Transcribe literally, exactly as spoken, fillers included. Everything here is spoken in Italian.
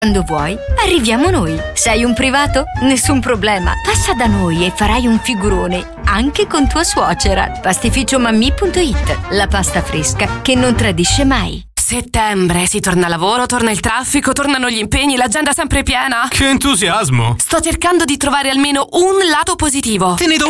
Quando vuoi, arriviamo noi. Sei un privato? Nessun problema. Passa da noi e farai un figurone anche con tua suocera. Pastificio Mammì punto it. La pasta fresca che non tradisce mai. Settembre, si torna a lavoro, torna il traffico, tornano gli impegni, l'agenda sempre piena. Che entusiasmo! Sto cercando di trovare almeno un lato positivo. Te ne do